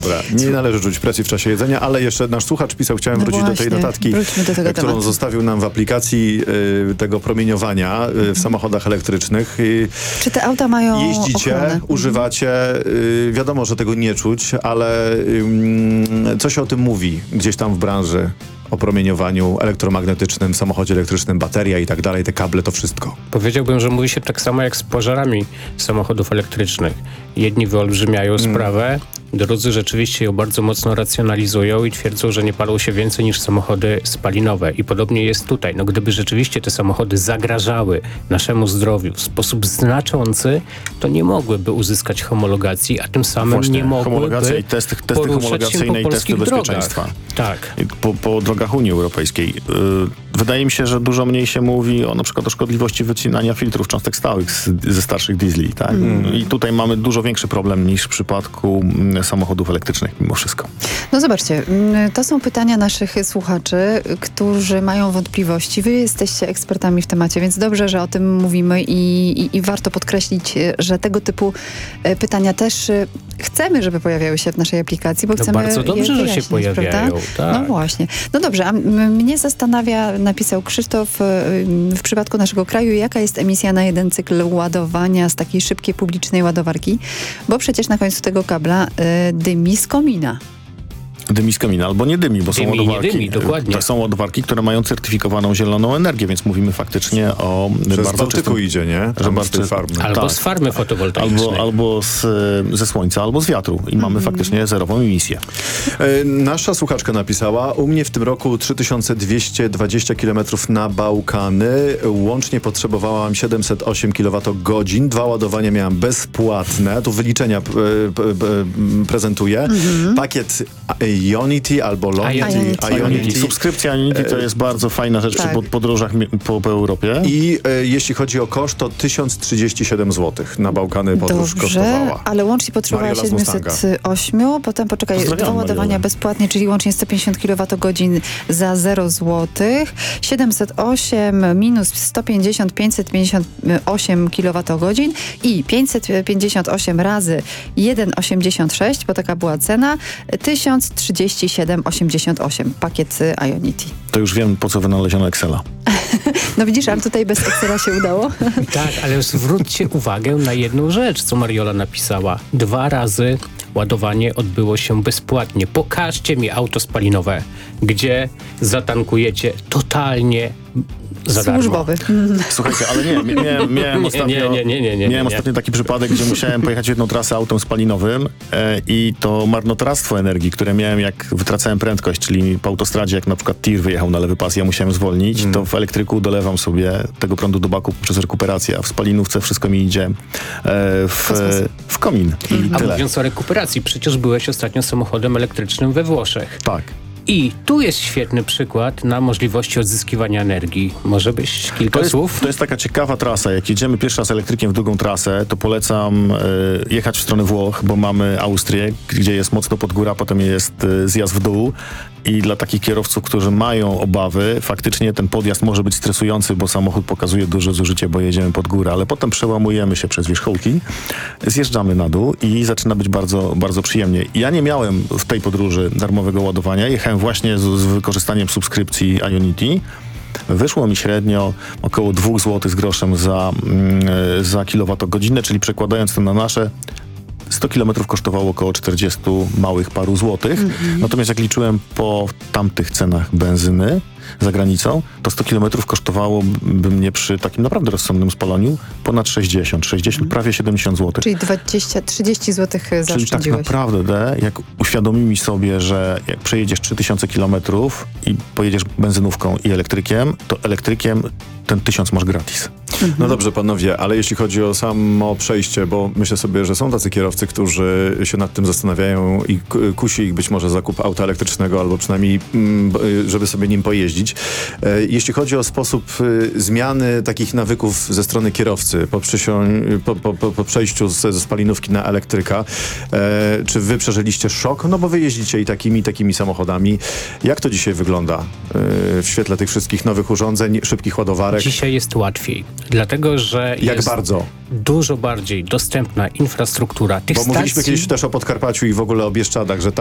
Dobra, nie należy czuć presji w czasie jedzenia, ale jeszcze nasz słuchacz pisał, chciałem wrócić do tej notatki, którą zostawił nam w aplikacji tego promieniowania w samochodach elektrycznych. Czy te auta mają jeździcie, ochronę? używacie, wiadomo, że tego nie czuć, ale co się o tym mówi gdzieś tam w branży? O promieniowaniu elektromagnetycznym, samochodzie elektrycznym, bateria i tak dalej, te kable, to wszystko. Powiedziałbym, że mówi się tak samo jak z pożarami samochodów elektrycznych. Jedni wyolbrzymiają sprawę, drudzy rzeczywiście ją bardzo mocno racjonalizują i twierdzą, że nie palą się więcej niż samochody spalinowe. I podobnie jest tutaj. No, gdyby rzeczywiście te samochody zagrażały naszemu zdrowiu w sposób znaczący, to nie mogłyby uzyskać homologacji, a tym samym nie mogłyby homologacja i testy homologacyjne i testy bezpieczeństwa. Tak. Po drogach Unii Europejskiej. Wydaje mi się, że dużo mniej się mówi na przykład o szkodliwości wycinania filtrów cząstek stałych ze starszych diesli. Tak? I tutaj mamy dużo większy problem niż w przypadku samochodów elektrycznych mimo wszystko. No zobaczcie, to są pytania naszych słuchaczy, którzy mają wątpliwości. Wy jesteście ekspertami w temacie, więc dobrze, że o tym mówimy i warto podkreślić, że tego typu pytania też chcemy, żeby pojawiały się w naszej aplikacji, bo chcemy bardzo dobrze, że się pojawiają. Tak. No właśnie. No dobrze, a mnie zastanawia, napisał Krzysztof, w przypadku naszego kraju, jaka jest emisja na jeden cykl ładowania z takiej szybkiej publicznej ładowarki, bo przecież na końcu tego kabla dymi z komina. Dymi z komina, albo nie dymi, bo są ładowarki. Nie dymi, dokładnie. To są ładowarki, które mają certyfikowaną zieloną energię, więc mówimy faktycznie o że bardzo czystym... idzie, nie? Że bardzo farmy. Albo z farmy fotowoltaicznej. Albo ze słońca, albo z wiatru. I mamy faktycznie zerową emisję. Nasza słuchaczka napisała, u mnie w tym roku 3220 km na Bałkany. Łącznie potrzebowałam 708 kWh. 2 ładowania miałam bezpłatne. Tu wyliczenia prezentuję. Pakiet Ionity albo Ionity. Subskrypcja Ionity to jest bardzo fajna rzecz przy podróżach po Europie. I jeśli chodzi o koszt, to 1037 zł na Bałkany podróż kosztowała. Ale łącznie potrzebowała 708, potem poczekaj, 2 ładowania bezpłatnie, czyli łącznie 150 kWh za 0 zł. 708 minus 150, 558 kWh i 558 razy 1,86, bo taka była cena, 1037,88 pakiet Ionity. To już wiem, po co wynaleziono Excela. No widzisz, ale tutaj bez Excela się udało. Tak, ale zwróćcie uwagę na jedną rzecz, co Mariola napisała. 2 razy ładowanie odbyło się bezpłatnie. Pokażcie mi auto spalinowe, gdzie zatankujecie totalnie za darmo. Służbowy. Słuchajcie, ale miałem ostatnio taki przypadek, gdzie musiałem pojechać jedną trasę autem spalinowym i to marnotrawstwo energii, które miałem jak wytracałem prędkość, czyli po autostradzie, jak na przykład tir wyjechał na lewy pas, ja musiałem zwolnić, to w elektryku dolewam sobie tego prądu do baku przez rekuperację, a w spalinówce wszystko mi idzie w komin. I a tyle. mówiąc o rekuperacji, przecież byłeś ostatnio samochodem elektrycznym we Włoszech. Tak. I tu jest świetny przykład na możliwości odzyskiwania energii. Może byś kilka słów? To jest taka ciekawa trasa. Jak jedziemy pierwszy raz elektrykiem w drugą trasę, to polecam jechać w stronę Włoch, bo mamy Austrię, gdzie jest mocno pod górę, a potem jest zjazd w dół. I dla takich kierowców, którzy mają obawy, faktycznie ten podjazd może być stresujący, bo samochód pokazuje duże zużycie, bo jedziemy pod górę, ale potem przełamujemy się przez wierzchołki, zjeżdżamy na dół i zaczyna być bardzo, bardzo przyjemnie. Ja nie miałem w tej podróży darmowego ładowania, jechałem właśnie z wykorzystaniem subskrypcji Ionity. Wyszło mi średnio około 2 zł z groszem za kilowatogodzinę, czyli przekładając to na nasze, 100 km kosztowało około 40 małych paru złotych. Natomiast jak liczyłem po tamtych cenach benzyny za granicą, to 100 km kosztowałoby mnie przy takim naprawdę rozsądnym spalaniu ponad 60, prawie 70 zł. Czyli 30 zł zaoszczędziłeś. Czyli tak naprawdę, jak uświadomimy sobie, że jak przejedziesz 3000 km i pojedziesz benzynówką i elektrykiem, to elektrykiem ten 1000 masz gratis. No dobrze, panowie, ale jeśli chodzi o samo przejście, bo myślę sobie, że są tacy kierowcy, którzy się nad tym zastanawiają i kusi ich być może zakup auta elektrycznego, albo przynajmniej, żeby sobie nim pojeździć. Jeśli chodzi o sposób zmiany takich nawyków ze strony kierowcy po przejściu ze spalinówki na elektryka, czy wy przeżyliście szok? No bo wy jeździcie i takimi samochodami. Jak to dzisiaj wygląda w świetle tych wszystkich nowych urządzeń, szybkich ładowarek? Dzisiaj jest łatwiej. Dlatego, że Jak jest bardzo? dużo bardziej dostępna infrastruktura tych Bo mówiliśmy stacji. kiedyś też o Podkarpaciu i w ogóle o Bieszczadach, że